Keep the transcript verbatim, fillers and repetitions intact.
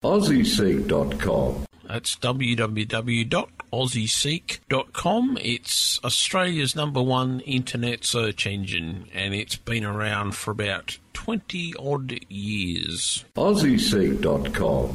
Aussie Seek dot com. That's w w w dot aussie seek dot com. It's Australia's number one internet search engine, and it's been around for about twenty odd years. Aussie Seek dot com.